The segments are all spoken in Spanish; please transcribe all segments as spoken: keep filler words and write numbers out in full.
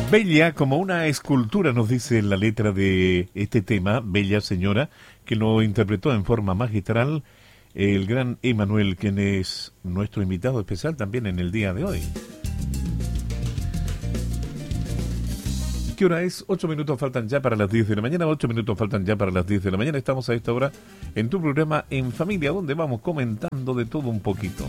Bella como una escultura, nos dice la letra de este tema, Bella Señora, que lo interpretó en forma magistral el gran Emanuel, quien es nuestro invitado especial también en el día de hoy. ¿Qué hora es? Ocho minutos faltan ya para las diez de la mañana, ocho minutos faltan ya para las diez de la mañana. Estamos a esta hora en tu programa En Familia, donde vamos comentando de todo un poquito.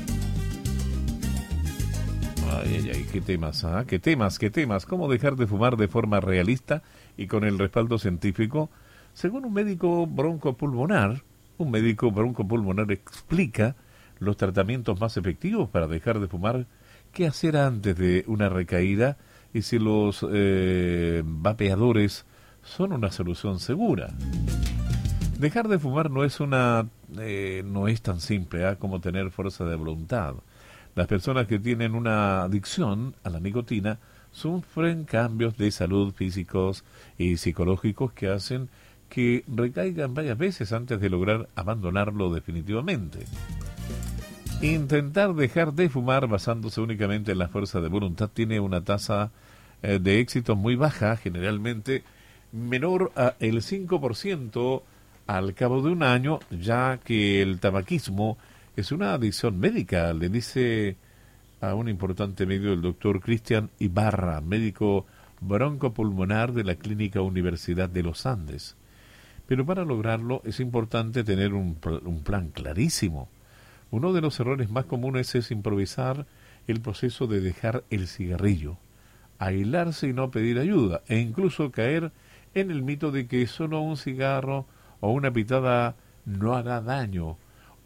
Ay, ay, ay, qué temas, ¿ah? Qué temas, qué temas. ¿Cómo dejar de fumar de forma realista y con el respaldo científico? Según un médico broncopulmonar, un médico broncopulmonar explica los tratamientos más efectivos para dejar de fumar, qué hacer antes de una recaída y si los eh, vapeadores son una solución segura. Dejar de fumar no es una eh, no es tan simple ¿eh? como tener fuerza de voluntad. Las personas que tienen una adicción a la nicotina sufren cambios de salud físicos y psicológicos que hacen que recaigan varias veces antes de lograr abandonarlo definitivamente. Intentar dejar de fumar basándose únicamente en la fuerza de voluntad tiene una tasa eh, de éxito muy baja, generalmente menor a el cinco por ciento al cabo de un año, ya que el tabaquismo es una adicción médica, le dice a un importante medio el doctor Cristian Ibarra, médico broncopulmonar de la Clínica Universidad de los Andes. Pero para lograrlo es importante tener un, un plan clarísimo. Uno de los errores más comunes es improvisar el proceso de dejar el cigarrillo, aislarse y no pedir ayuda, e incluso caer en el mito de que solo un cigarro o una pitada no hará daño,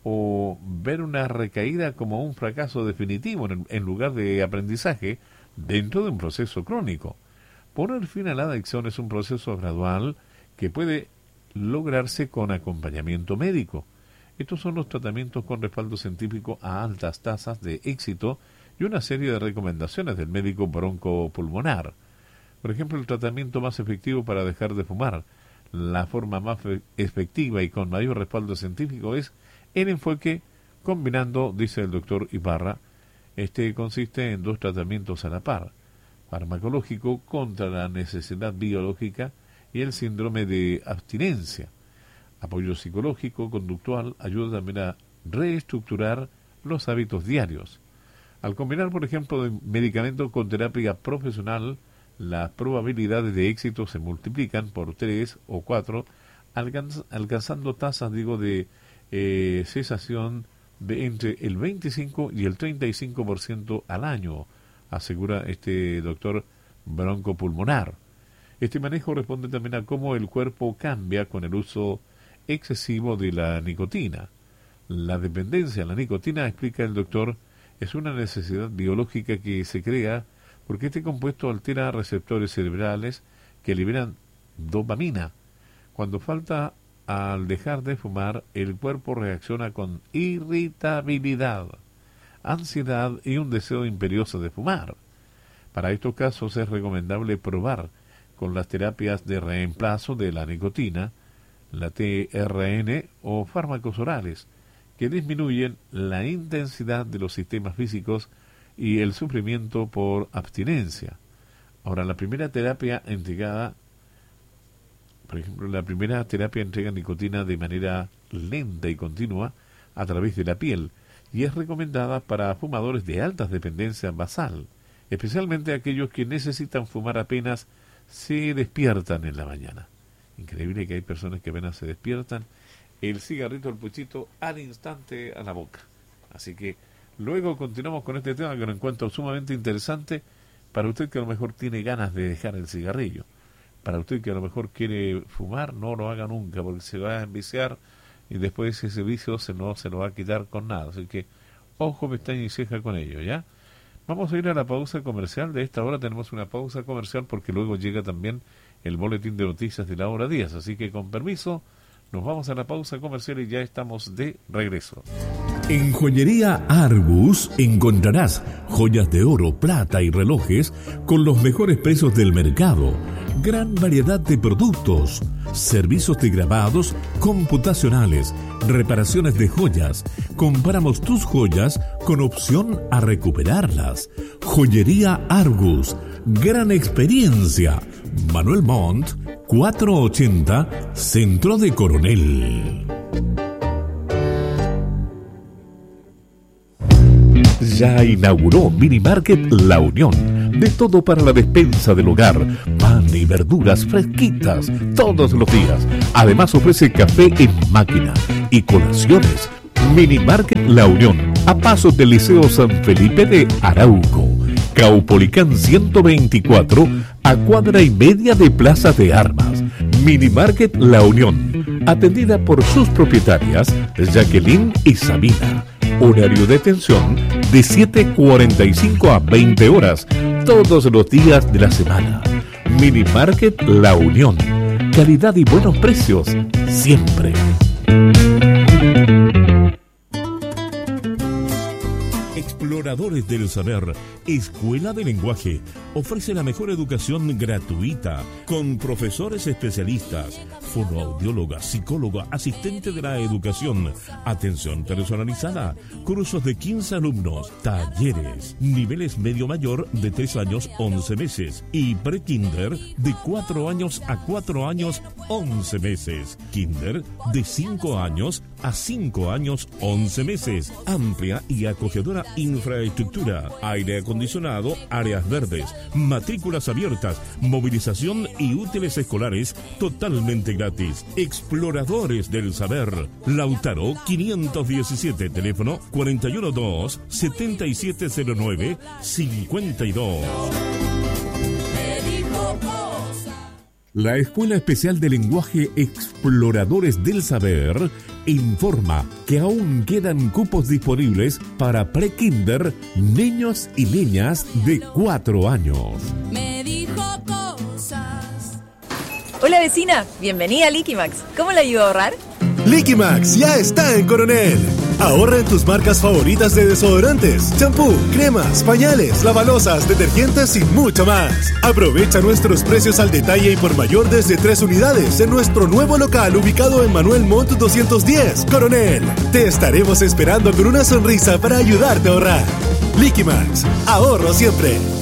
o ver una recaída como un fracaso definitivo en, en lugar de aprendizaje dentro de un proceso crónico. Poner fin a la adicción es un proceso gradual que puede lograrse con acompañamiento médico. Estos son los tratamientos con respaldo científico a altas tasas de éxito y una serie de recomendaciones del médico broncopulmonar. Por ejemplo, el tratamiento más efectivo para dejar de fumar, la forma más efectiva y con mayor respaldo científico es el enfoque combinando, dice el doctor Ibarra, este consiste en dos tratamientos a la par, farmacológico contra la necesidad biológica y el síndrome de abstinencia. Apoyo psicológico conductual ayuda también a reestructurar los hábitos diarios. Al combinar, por ejemplo, medicamento con terapia profesional, las probabilidades de éxito se multiplican por tres o cuatro, alcanz- alcanzando tasas, digo, de eh, cesación de entre el veinticinco y el treinta y cinco por ciento al año, asegura este doctor broncopulmonar. Este manejo responde también a cómo el cuerpo cambia con el uso excesivo de la nicotina. La dependencia a la nicotina, explica el doctor, es una necesidad biológica que se crea porque este compuesto altera receptores cerebrales que liberan dopamina. Cuando falta al dejar de fumar, el cuerpo reacciona con irritabilidad, ansiedad y un deseo imperioso de fumar. Para estos casos es recomendable probar con las terapias de reemplazo de la nicotina, la T R N o fármacos orales, que disminuyen la intensidad de los sistemas físicos y el sufrimiento por abstinencia. Ahora, la primera terapia entregada, por ejemplo, la primera terapia entrega nicotina de manera lenta y continua a través de la piel y es recomendada para fumadores de alta dependencia basal, especialmente aquellos que necesitan fumar apenas se despiertan en la mañana. Increíble que hay personas que apenas se despiertan, el cigarrito, el puchito al instante a la boca. Así que luego continuamos con este tema que lo encuentro sumamente interesante para usted que a lo mejor tiene ganas de dejar el cigarrillo. Para usted que a lo mejor quiere fumar, no lo haga nunca porque se va a enviciar y después ese vicio se no se lo va a quitar con nada. Así que ojo, pestaña y ceja con ello, ¿ya? Vamos a ir a la pausa comercial. De esta hora tenemos una pausa comercial porque luego llega también el boletín de noticias de la hora diez. Así que con permiso, nos vamos a la pausa comercial y ya estamos de regreso. En Joyería Argus encontrarás joyas de oro, plata y relojes con los mejores precios del mercado. Gran variedad de productos, servicios de grabados computacionales, reparaciones de joyas. Comparamos tus joyas con opción a recuperarlas. Joyería Argus, gran experiencia. Manuel Montt, cuatrocientos ochenta, Centro de Coronel. Ya inauguró Mini Market La Unión. De todo para la despensa del hogar. Pan y verduras fresquitas todos los días. Además ofrece café en máquina y colaciones. Mini Market La Unión. A pasos del Liceo San Felipe de Arauco. Caupolicán ciento veinticuatro, a cuadra y media de Plaza de Armas. Mini Market La Unión. Atendida por sus propietarias, Jacqueline y Sabina. Horario de atención de siete cuarenta y cinco a veinte horas, todos los días de la semana. Mini Market La Unión. Calidad y buenos precios, siempre. Exploradores del Saber, Escuela de Lenguaje, ofrece la mejor educación gratuita, con profesores especialistas, fonoaudióloga, psicóloga, asistente de la educación, atención personalizada, cursos de quince alumnos, talleres, niveles medio mayor de tres años, once meses, y pre-kinder de cuatro años a cuatro años, once meses, kinder de cinco años a cinco años, once meses, amplia y acogedora infraestructura, aire acondicionado, áreas verdes, matrículas abiertas, movilización y útiles escolares totalmente gratis. Exploradores del Saber, Lautaro quinientos diecisiete, teléfono cuatro uno dos, siete siete cero nueve, cinco dos. La Escuela Especial de Lenguaje Exploradores del Saber informa que aún quedan cupos disponibles para pre-kinder, niños y niñas de cuatro años. Me dijo cosas. Hola vecina, bienvenida a Liquimax. ¿Cómo le ayudo a ahorrar? Liquimax ya está en Coronel. Ahorra en tus marcas favoritas de desodorantes, champú, cremas, pañales, lavalosas, detergentes y mucho más. Aprovecha nuestros precios al detalle y por mayor desde tres unidades en nuestro nuevo local ubicado en Manuel Montt doscientos diez, Coronel. Te estaremos esperando con una sonrisa para ayudarte a ahorrar. Liquimax, ahorro siempre.